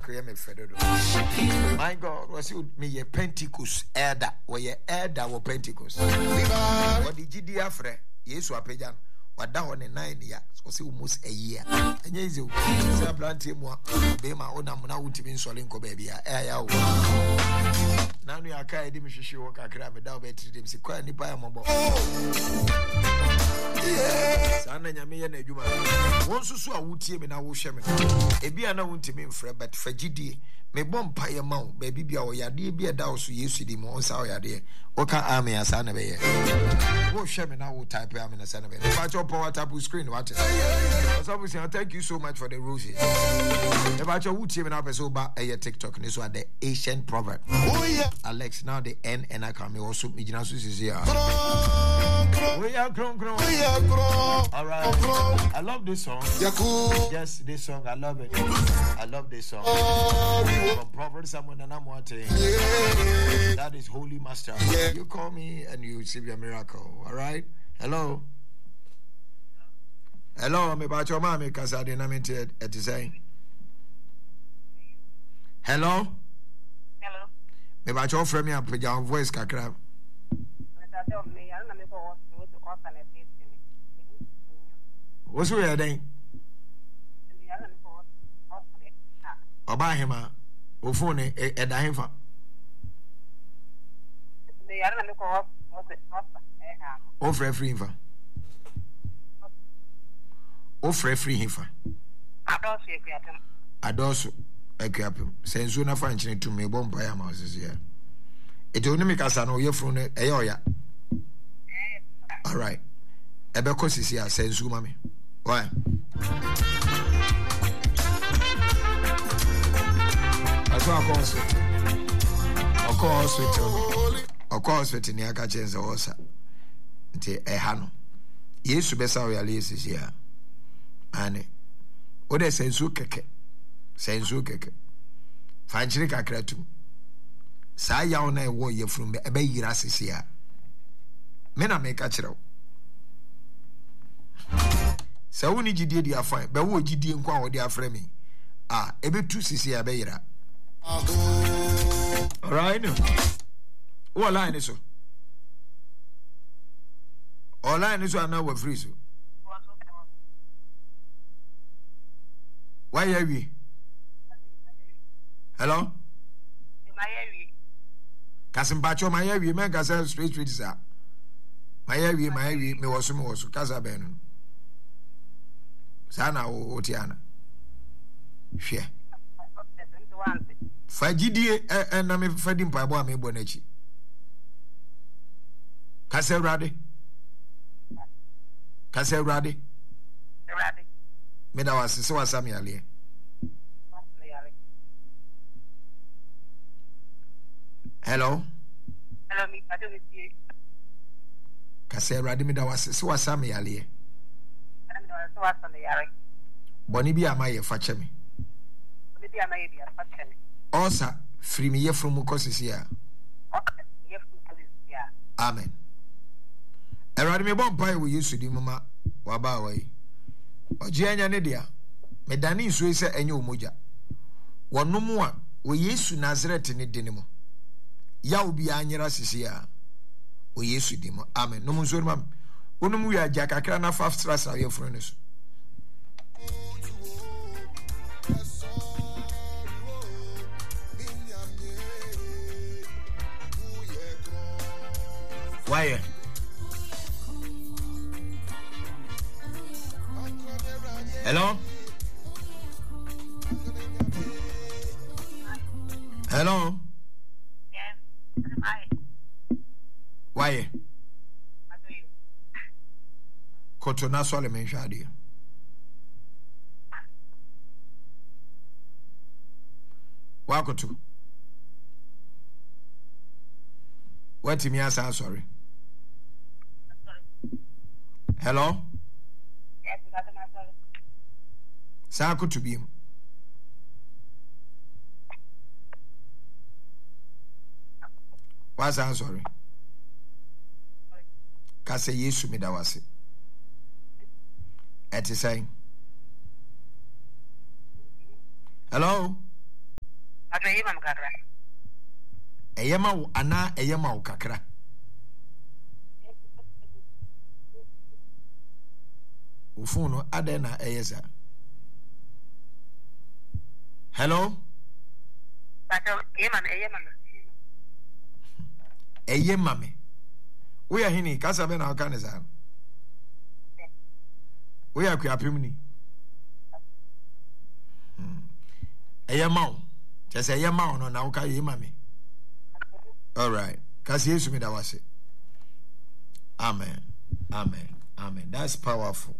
create me fedo. My God, was you me a Pentecost elder, or ye elder or Pentecost. What did you do after? Yes, or Pejan, what down on 9 years, was almost a year. And yes, you say, Planty, be my own, I'm now to be Solinco baby. Now you are carrying him, she walk a crab without betting him, see, quite any buy a mobile. Sana nyame na adwuma wonso so a wotie me na wo hwe me ebia na wonti me mfrɛ but fagidie me bom paye ma wo ba bibia wo yade bia da wo so Yesu di mo onsa wo yade wo ka amen asa na be ye wo hwe me na wo type amen asa na be fa cho power tap screen what so thank you so much for the roses e ba cho wotie me na person ba TikTok ni so the Asian proverb Alex now the N and I can me also me gina so sisi ya we are grown. All right. I love this song. Yes, this song. I love it. I love this song. From Prophet Samuel and Amwate. That is Holy Master. You call me and you receive your miracle. All right. Hello. Hello. Me about your mommy because I didn't mean to say. Hello. Hello. Me about your friend me and put your voice kakra. What's your name? Oba hima ofone eda himfa. Ofre free himfa. Ofre free himfa. Adosu ekuapem. Sensu na fa nchine to me bompa ya ma osisi ya. Ete oni mikasa no ye fru no eye oya. All right. Ebe ko sisi ya sensu mami. Why? That's what of course, with the Akachens also. Nti ehano. Yesu besa o yale sisi ya. Ane. Ode sensu keke. Sensu keke. Fanchiri kakretu. Sa ya ona ewo ye from ebe yira sisi ya. Me na me ka kire. Sa woni gidie dia fine be wo gidie nko a wo dia afre me ebe tu sisi ya be yira. All right. What line is so? All line is so now we free so. Why are we? Hello? Kasim Pacho my we make us straight sir. My we me was kasa ben. Sana otiana. Hwe. Fagidie na me fadi mpabo a me bo na chi. Kase Rade. Me da was so asami ale. Hello. Me pado with you. Kase Rade me da was so asami ale. Boni bi amaye fache me. Osa free me from Mukosisia. Amen. Erade me bon pai we use di mama waba wai. Oje anya ne dia. Me dani so ise enye omoja. Wono mu a we Yesu Nazareth ne de ne mo. Ya obi anyera sisia. O Yesu di mo. Amen. No mu so mam. Onum wi aja kakra na fast stress na ye fro ne so. Why? Hello? Hello? Yes. Hi. Why? How do you? Kotona Solomon Shadi. Wakoto. What me answer? Sorry. Hello? Yes, Sako to be. What's that? Sorry. Kase Yesu me da wase. Eti say. Hello? Ato yi mam kakra. Eyema wo ana eyema wo kakra. Ufuno adena eyesa. Hello? Ato yi mam. Eyemame. We are hini kasa be na organize. We are kwapimni. Eyema wo. Just eyema wo no na wo ka yemame. All right. Kasi Yesu mi da wase. Amen. That's powerful.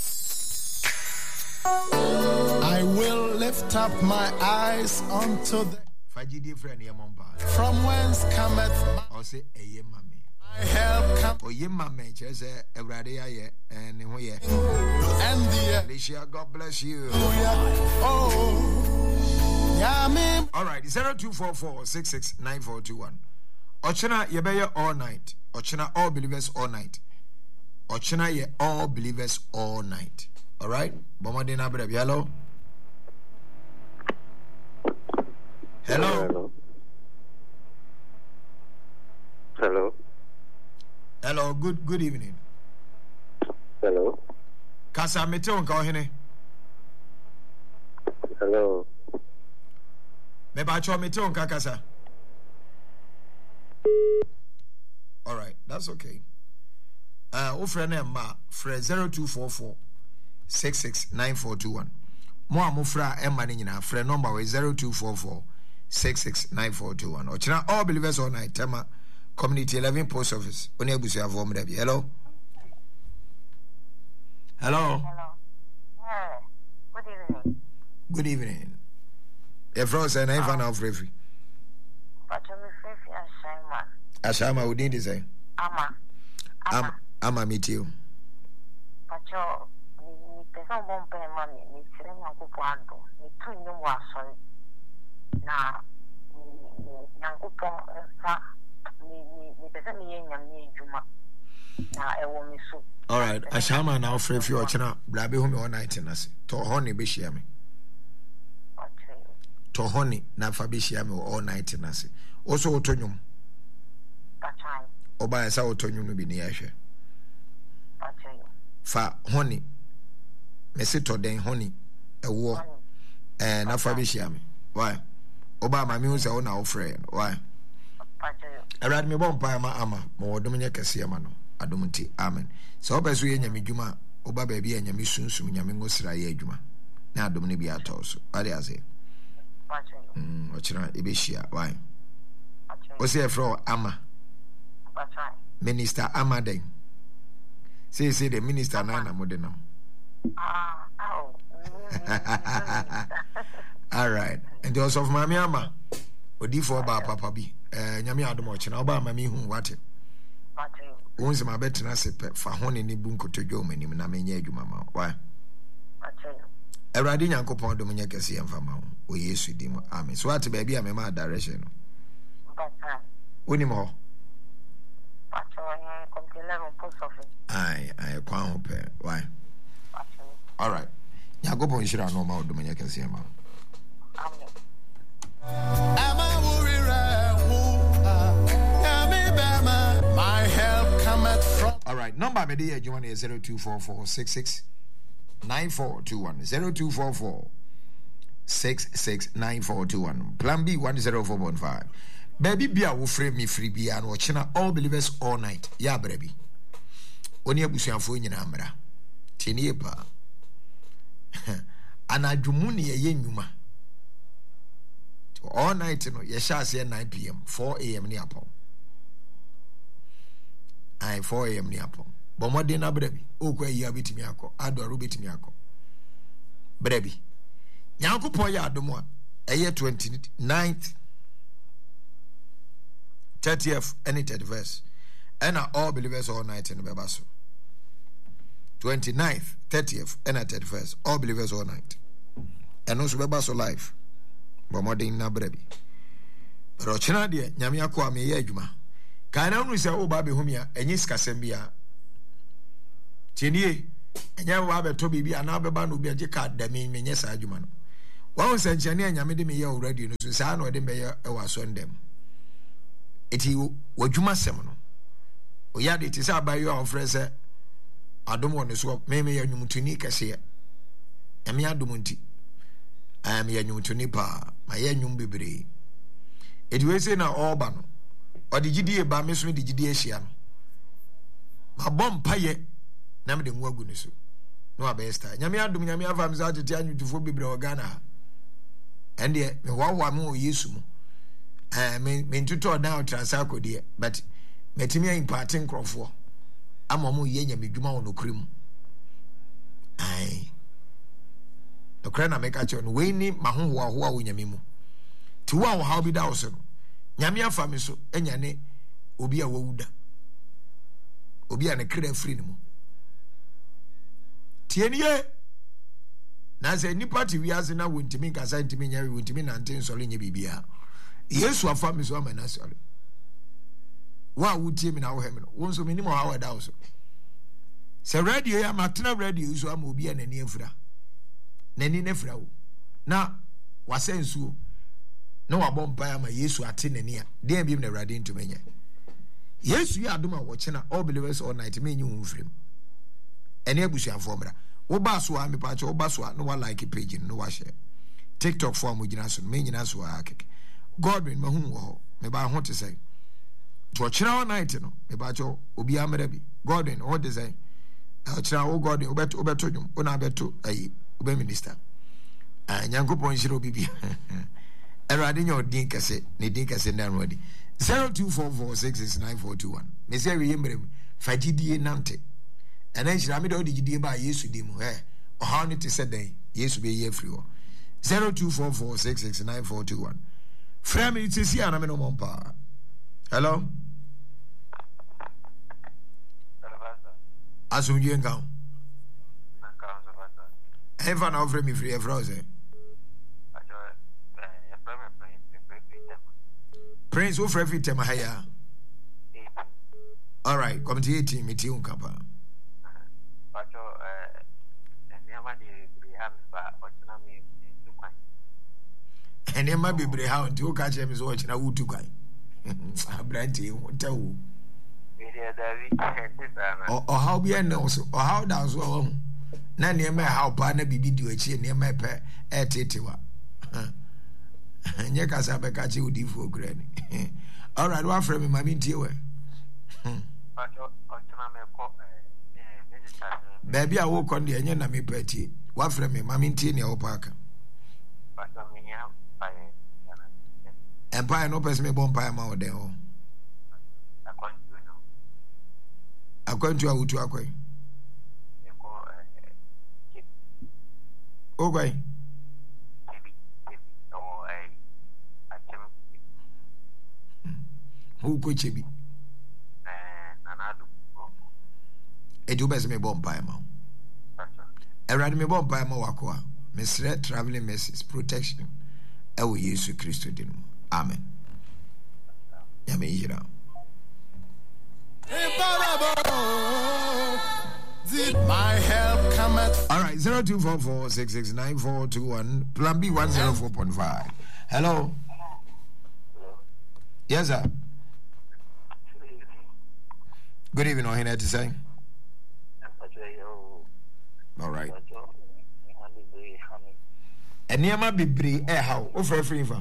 I will lift up my eyes unto the from whence cometh my say my help come. And the Alicia, God bless you. All right, 0244669421. Ochina yebeye all night. Ochina all believers all night. Ochina ye all believers all night. All right. Bomadina brebi. Hello. Hello. Good evening. Hello. Kasa mete on ka ohene. Hello. Me ba cho mete on ka kasa. All right, that's okay. Friend ma friend 0244669421. Mo amofra emma ni nyina friend number we 0244669421. Ochina all believers all night tema community 11 post office. Oni abusu avo mo dabi. Hello. Good evening. Efro say na ifa na free. Ashama, we didn't say. Ama meet you. Pacho, ni pesa bombe mami, ni sirena kupando, ni tunyo wasoi. Na nyangupo sa ni pesa ni yenye juma. Na ewo misu. All right, Ashama now free for china. Blabe home all night in us. To honey be share me. To honey na fa be share me all night in us. Also otonyum. Oba esa otonyum no bi ne yahwe. Fa honey. Mesi to den honey. Ewo. Na fa be share me. Why? Oba ma mi hu se na ofre. Why? Arad me bon pa ama mo odom nya kase ama no. Adomti. Amen. So oba so ye nyame dwuma. Oba ba bia nyame sunsum nyame ngosira ye adwuma. Na adom ne bi atɔso. Ade ase. Ochira ebeshia. Why? Ose efro ama. Minister Amaden. Say the minister Nana Modenam. All right. And the also of Mammy Ama. Odi for ba papa bi. Nyame adomo na oba mami hu wate. Wonse ma betina se fa hone ni bunko to dwo manim na menye adwuma ma. Why? Awurade Nyankopɔn dom nya kase yemfa ma ho. O Yesu di mu. Amen. So ate ba bia me ma direction no. Oni mo. I kwa hope. Why? All right. Nyankopɔn shira no ma dom nya kase yemfa. My help cometh from. All right, number me dey adwuma na 0244669421 0244669421 plan B 104.5 baby bia wo frame me free bia na ochina all believers all night ya brabi oni abusuafo nyina amra tenie pa anadwumu ne ye nnwuma all night no ye sha ase 9 p.m. 4 a.m. ni apom 4 a.m. ni apom bomode na brabi okwa yi abetimi akọ adoru betimi akọ brabi Nyankopon ya adomo a eye 29th 30th and 31st and all believers all night in bebaso 29th 30th and 31st all believers all night and also bebaso live bomode na brabi rochina de nyame akọ am ye adwuma kana unu se o ba be humia enyi skasem bia tienie enya wa be to bibia na be ba no bi age ka da me menye sa adwuma no Wa say nchane anyame de me ye already no so saa na ode me ye e wa so ndem. Eti wadwuma sem no. Oya de ti say abayo a ofre say adom won so me ya nwumtuni kase ya. Ame adom nti. Am ya nwumtuni pa, ma ya nwum bebre. Eti we say na oba no. Odi gidie ba me so de gidie hia no. Ma bom paye na me de nwagu ne so. No abesta. Nyame adom nyame afam za tete anwutufo bebre o Ghana. Ende me wawa mu Yesu mu. Me ntuto na ultrasako de but metimi imparting crofo. Ama mu ye nyame dwuma wo no krim. Ai. To kra na meka che no we ni mahoho ahoa wo nyame mu. Ti wo a wo ha bi da wo so no. Nyame afam so enya ne obi a wawuda. Obi a ne kra free ni mu. Tienie na se nipa ti wiase na wontimi kasa ntimi nya wontimi nante nsole nya bibia Yesu afa me so amana sole wa wutie me na wo hem no won so me ni mo ha wada wo so se radio ya matena radio so am obi anani afura nani na afura wo na wasensuo na wabɔ mpa ya ma Yesu ate nani a den bi na radio ntumenya Yesu ya adoma wo chena all believers all night me nyi hu mfrim ene abusuafo mra wo ba so a me pa che wo ba so a no wa like page no wa share TikTok form gina so me nyina so a keke Godwin ma hu wo me ba ho te say to chira one night no me ba che obi amra bi Godwin what dey say chira wo Godwin obeto dum ona beto ayi obe minister nyankopon shiro bibi erade nyo din kase ne din kase na rodi 0244669421 me say we yemre fagidie nante and then shira me do digidie ba Yesu di mu o how ne te say den Yesu be ye free 0244669421 frame it is here na me no mompa hello asumje nkan Eva na offer me free a froze Prince offer free tema haya all right come to 18 meti unkapa pacho niama di rehab ba otuna me tukwan niama bebre ha nti o ka che me so ochina wutu kwan abranti tawo media davi o how be no so o how down so o na niama how pa na bibi di ochi niama pe etetewa nye kasa be ka che udifo grani all right wa frame mami ntie we pacho otuna me ko baby a wo kon de enye na me pati wa frɛ me mami ntie ne wo paaka pacho me ya pa empire no person me bon pa ma wo de ho akwantu a wutu akwai ogwai hu ko chebi edu bes me bon pa ma erade me bon pa ma wako a mesre traveling mercies protection ewo Yesu Kristo din amen ya me yira my help cometh. All right 0244669421 plan B 104.5 hello yes sir good evening on here to say all right and niama bebre how offer free fa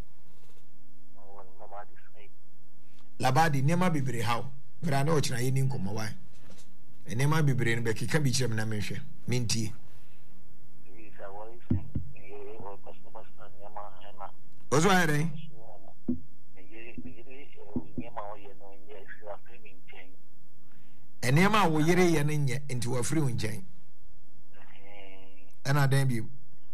labadi niama bebre how gra na o kira yini nkomo wa niama bebre no be keka bi kire me na menhwe mintie ozo ayre niama wo yere ye ne nye nti wa free nchen ana dan bi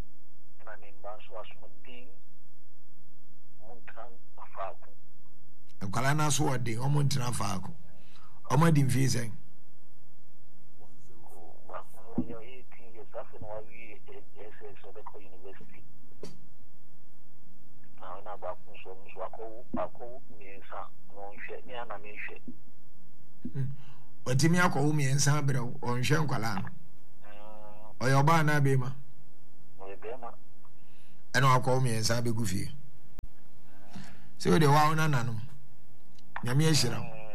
nkwala na so ode omo ntina faako omo di mfi sen otimi akọ umi ensa bere onhwe nkwala no oyo ba na be ma ɛna wakɔ me nsa bɛgu fie sɛ wode wa wo nananom nyame ahyira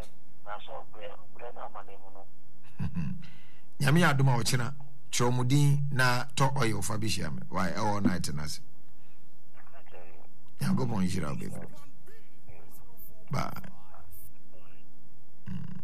nyame adom a wɔkyena kyerɛ mu din na tɔ ɔyɛ wofa bɛhyia me ɛwɔ night no ase nyankopɔn nhyira wo bebree bye